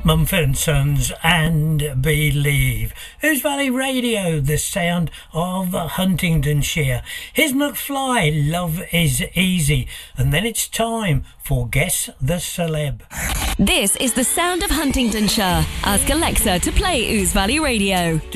Mumford and Sons and Believe. Ouse Valley Radio, the sound of Huntingdonshire. Here's McFly, Love is Easy. And then it's time for Guess the Celeb. This is the sound of Huntingdonshire. Ask Alexa to play Ouse Valley Radio.